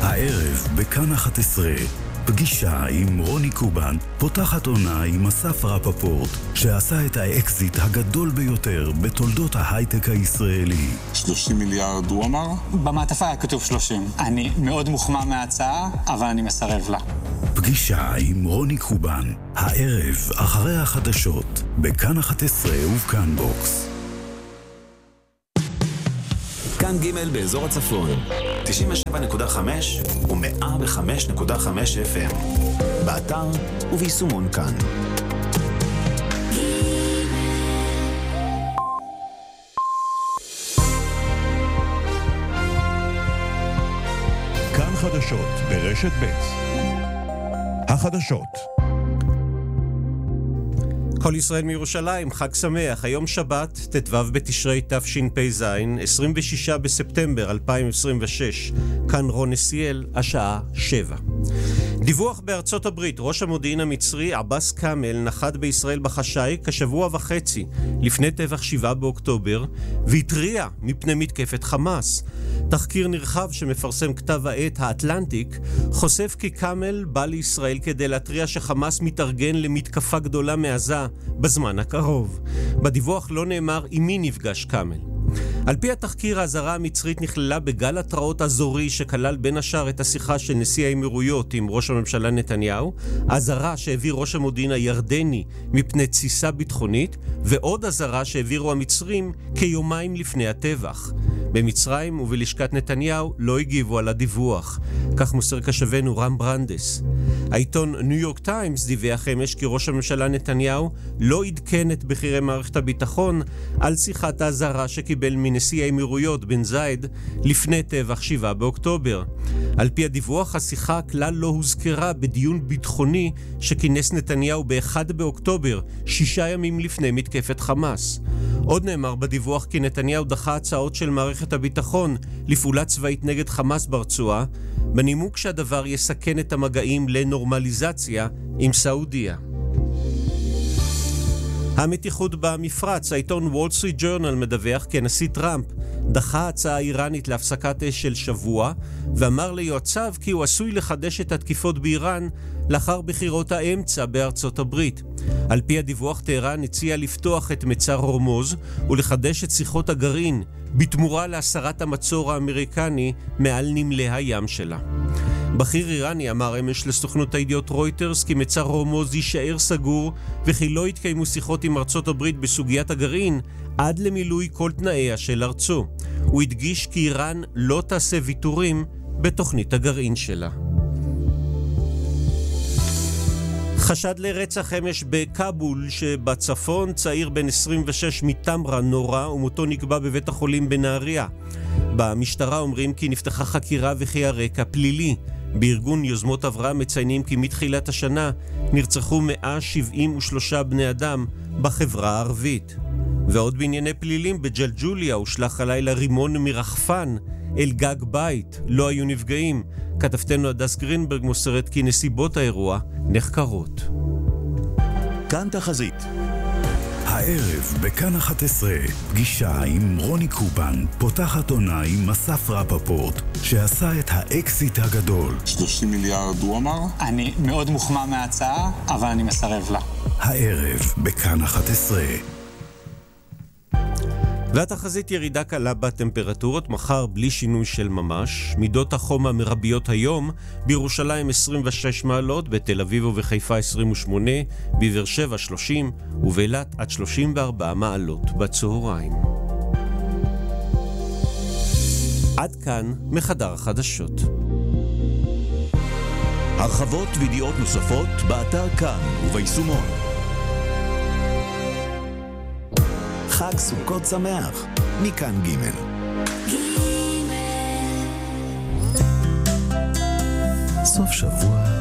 הערב בכאן 11, פגישה עם רוני קובן, פותחת עונה עם אסף רפפורט, שעשה את האקזיט הגדול ביותר בתולדות ההייטק הישראלי. 30 מיליארד הוא אמר? במעטפה היה כתוב 30. אני מאוד מוחמא מההצעה, אבל אני מסרב לה. פגישה עם רוני קובן, הערב אחרי החדשות, בכאן 11 ובכאן בוקס. כאן ג' באזור הצפון, 97.5 ו-105.5 FM. באתר וביישומון כאן. כאן חדשות ברשת ב'. החדשות. כל ישראל מירושלים, חג שמח. היום שבת, ט"ו בתשרי תשפ"ז, 26 בספטמבר 2026. כאן רון נסיאל, השעה 7. דיווח בארצות הברית, ראש המודיעין המצרי עבאס קאמל נחת בישראל בחשאי כשבוע וחצי לפני טבח 7 באוקטובר והתריע מפני מתקפת חמאס. תחקיר נרחב שמפרסם כתב העת האטלנטיק חושף כי קאמל בא לישראל כדי להתריע שחמאס מתארגן למתקפה גדולה מעזה בזמן הקרוב. בדיווח לא נאמר עם מי נפגש קאמל. על פי התחקיר, ההזרה המצרית נכללה בגל התראות אזורי שכלל בין השאר את השיחה של נשיא האמירויות עם ראש הממשלה נתניהו, הזרה שהעביר ראש המודיעין הירדני מפני תסיסה ביטחונית, ועוד הזרה שהעבירו המצרים כיומיים לפני הטבח. במצרים ובלשכת נתניהו לא הגיבו על הדיווח. כך מוסר קשבנו רם ברנדס. העיתון ניו יורק טיימס דיווח אמש כי ראש הממשלה נתניהו לא עדכן את בכירי מערכת הביטחון על שיחת ההזרה שקיבל מנשיא האמירויות בן זייד לפני טבח 7 באוקטובר. על פי הדיווח, השיחה כלל לא הוזכרה בדיון ביטחוני שכינס נתניהו ב-1 באוקטובר, 6 ימים לפני מתקפת חמאס. עוד נאמר בדיווח כי נתניהו דחה הצעות של מערכת הביטחון לפעולה צבאית נגד חמאס ברצועה, בנימוק שהדבר יסכן את המגעים לנורמליזציה עם סעודיה. המתיחות במפרץ, העיתון וול סטריט ג'ורנל מדווח כי הנשיא טראמפ דחה הצעה איראנית להפסקת אש של שבוע ואמר ליועציו כי הוא עשוי לחדש את התקיפות באיראן לאחר בחירות האמצע בארצות הברית. על פי הדיווח, טהרן הציעה לפתוח את מצר הורמוז ולחדש את שיחות הגרעין בתמורה להסרת המצור האמריקני מעל נמלי הים שלה. בכיר איראני אמר אמש לסוכנות הידיעות רויטרס כי מצר הורמוז יישאר סגור וכי לא יתקיימו שיחות עם ארצות הברית בסוגיית הגרעין עד למילוי כל תנאיה של ארצו. הוא הדגיש כי איראן לא תעשה ויתורים בתוכנית הגרעין שלה. חשד לרצח אמש בקאבול שבצפון, צעיר בן 26 מתמרה נורא ומותו נקבע בבית החולים בנהריה. במשטרה אומרים כי נפתחה חקירה וכי הרקע פלילי. בארגון יוזמות אברהם מציינים כי מתחילת השנה נרצחו 173 בני אדם בחברה הערבית. ועוד בענייני פלילים, בג'לג'וליה הושלך הלילה רימון מרחפן אל גג בית, לא היו נפגעים. כתבתנו הדס גרינברג מוסרת כי נסיבות האירוע נחקרות. כאן תחזית. הערב בכאן 11, פגישה עם רוני קובן, פותחת עונה עם אסף רפפורט, שעשה את האקזיט הגדול. 30 מיליארד הוא אמר? אני מאוד מוחמא מההצעה, אבל אני מסרב לה. הערב בכאן 11. והתחזית ירידה קלה בטמפרטורות, מחר בלי שינוי של ממש. מידות החום המרביות היום, בירושלים 26 מעלות, בתל אביב ובחיפה 28, בבאר שבע 30, ובאילת עד 34 מעלות בצהריים. עד כאן מחדר החדשות. הרחבות וידיעות נוספות באתר כאן וביישומון. חג סוכות שמח, מכאן ג'. סוף שבוע